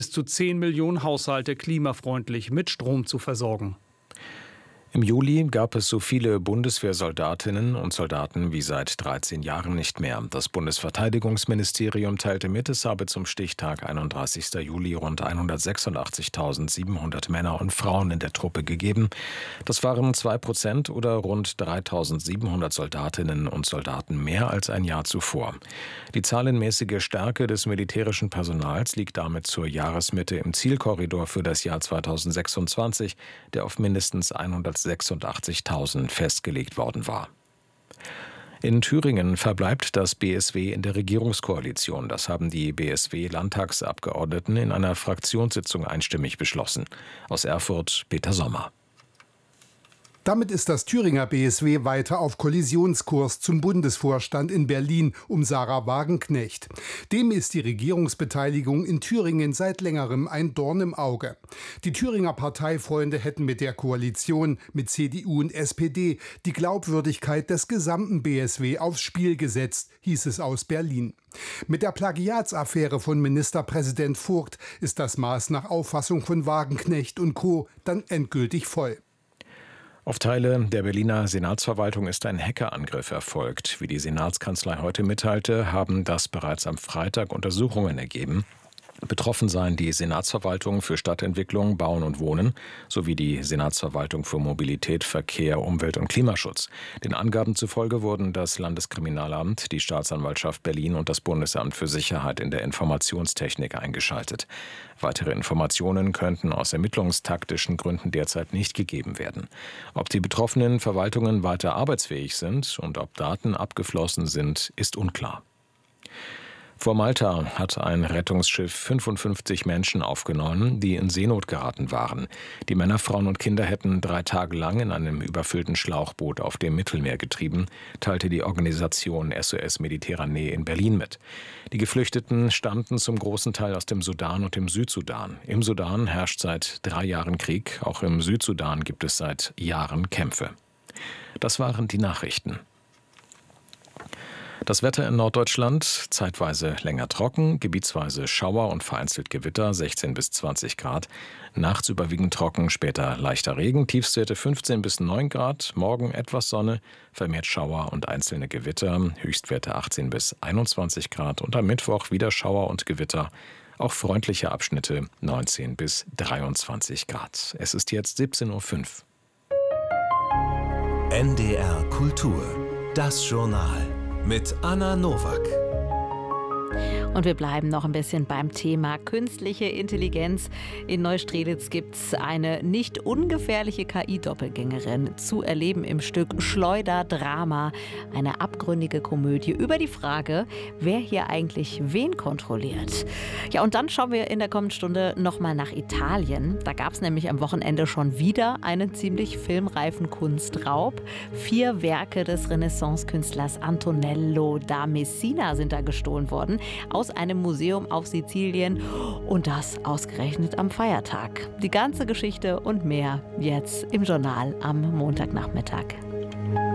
bis zu 10 Millionen Haushalte klimafreundlich mit Strom zu versorgen. Im Juli gab es so viele Bundeswehrsoldatinnen und Soldaten wie seit 13 Jahren nicht mehr. Das Bundesverteidigungsministerium teilte mit, es habe zum Stichtag 31. Juli rund 186.700 Männer und Frauen in der Truppe gegeben. Das waren 2% oder rund 3.700 Soldatinnen und Soldaten mehr als ein Jahr zuvor. Die zahlenmäßige Stärke des militärischen Personals liegt damit zur Jahresmitte im Zielkorridor für das Jahr 2026, der auf mindestens 186.000 festgelegt worden war. In Thüringen verbleibt das BSW in der Regierungskoalition. Das haben die BSW-Landtagsabgeordneten in einer Fraktionssitzung einstimmig beschlossen. Aus Erfurt Peter Sommer. Damit ist das Thüringer BSW weiter auf Kollisionskurs zum Bundesvorstand in Berlin um Sarah Wagenknecht. Dem ist die Regierungsbeteiligung in Thüringen seit längerem ein Dorn im Auge. Die Thüringer Parteifreunde hätten mit der Koalition mit CDU und SPD die Glaubwürdigkeit des gesamten BSW aufs Spiel gesetzt, hieß es aus Berlin. Mit der Plagiatsaffäre von Ministerpräsident Vogt ist das Maß nach Auffassung von Wagenknecht und Co. dann endgültig voll. Auf Teile der Berliner Senatsverwaltung ist ein Hackerangriff erfolgt. Wie die Senatskanzlei heute mitteilte, haben das bereits am Freitag Untersuchungen ergeben. Betroffen seien die Senatsverwaltung für Stadtentwicklung, Bauen und Wohnen sowie die Senatsverwaltung für Mobilität, Verkehr, Umwelt und Klimaschutz. Den Angaben zufolge wurden das Landeskriminalamt, die Staatsanwaltschaft Berlin und das Bundesamt für Sicherheit in der Informationstechnik eingeschaltet. Weitere Informationen könnten aus ermittlungstaktischen Gründen derzeit nicht gegeben werden. Ob die betroffenen Verwaltungen weiter arbeitsfähig sind und ob Daten abgeflossen sind, ist unklar. Vor Malta hat ein Rettungsschiff 55 Menschen aufgenommen, die in Seenot geraten waren. Die Männer, Frauen und Kinder hätten 3 Tage lang in einem überfüllten Schlauchboot auf dem Mittelmeer getrieben, teilte die Organisation SOS Mediterranee in Berlin mit. Die Geflüchteten stammten zum großen Teil aus dem Sudan und dem Südsudan. Im Sudan herrscht seit 3 Jahren Krieg, auch im Südsudan gibt es seit Jahren Kämpfe. Das waren die Nachrichten. Das Wetter in Norddeutschland, zeitweise länger trocken, gebietsweise Schauer und vereinzelt Gewitter, 16 bis 20 Grad. Nachts überwiegend trocken, später leichter Regen, Tiefstwerte 15 bis 9 Grad. Morgen etwas Sonne, vermehrt Schauer und einzelne Gewitter, Höchstwerte 18 bis 21 Grad. Und am Mittwoch wieder Schauer und Gewitter, auch freundliche Abschnitte 19 bis 23 Grad. Es ist jetzt 17:05 Uhr. NDR Kultur, das Journal. Mit Anna Nowak. Und wir bleiben noch ein bisschen beim Thema künstliche Intelligenz. In Neustrelitz gibt es eine nicht ungefährliche KI-Doppelgängerin zu erleben im Stück Schleuderdrama. Eine abgründige Komödie über die Frage, wer hier eigentlich wen kontrolliert. Ja, und dann schauen wir in der kommenden Stunde nochmal nach Italien. Da gab es nämlich am Wochenende schon wieder einen ziemlich filmreifen Kunstraub. 4 Werke des Renaissance-Künstlers Antonello da Messina sind da gestohlen worden. Aus einem Museum auf Sizilien und das ausgerechnet am Feiertag. Die ganze Geschichte und mehr jetzt im Journal am Montagnachmittag.